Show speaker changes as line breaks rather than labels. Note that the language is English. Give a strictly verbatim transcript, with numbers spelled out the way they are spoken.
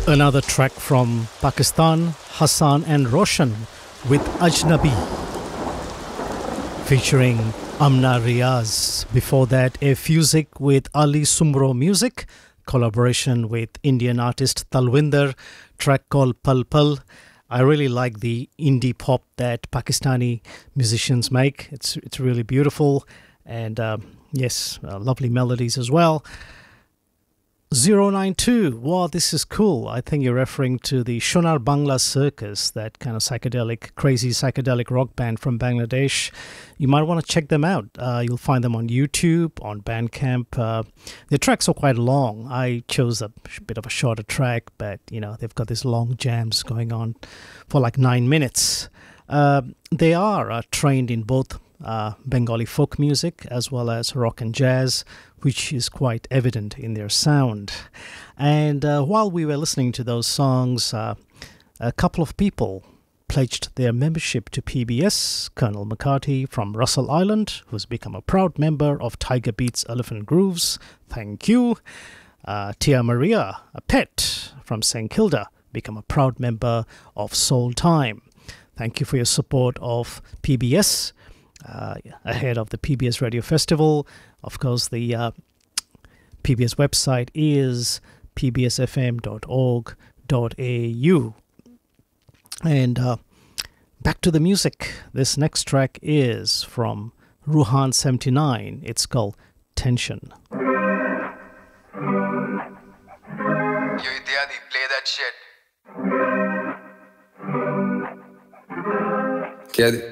Another track from Pakistan, Hassan and Roshan with Ajnabi, featuring Amna Riaz. Before that, a Fusic with Ali Sumro Music, collaboration with Indian artist Talwinder, track called Pal Pal. I really like the indie pop that Pakistani musicians make. It's it's really beautiful, and uh, yes, uh, lovely melodies as well. zero nine two, wow, this is cool. I think you're referring to the Shonar Bangla Circus, that kind of psychedelic, crazy psychedelic rock band from Bangladesh. You might want to check them out. Uh, you'll find them on YouTube, on Bandcamp. Uh, their tracks are quite long. I chose a bit of a shorter track, but, you know, they've got these long jams going on for like nine minutes. Uh, they are uh, trained in both uh, Bengali folk music as well as rock and jazz, which is quite evident in their sound. And uh, while we were listening to those songs, uh, a couple of people pledged their membership to P B S. Colonel McCarthy from Russell Island, who's become a proud member of Tiger Beats Elephant Grooves. Thank you. Uh, Tia Maria, a pet from Saint Kilda, become a proud member of Soul Time. Thank you for your support of P B S uh, ahead of the P B S Radio Festival. Of course, the uh, P B S website is p b s f m dot org dot a u. And uh, back to the music. This next track is from Ruhan seventy-nine. It's called Tension.
Yo, Ityadi, play that shit. Ityadi.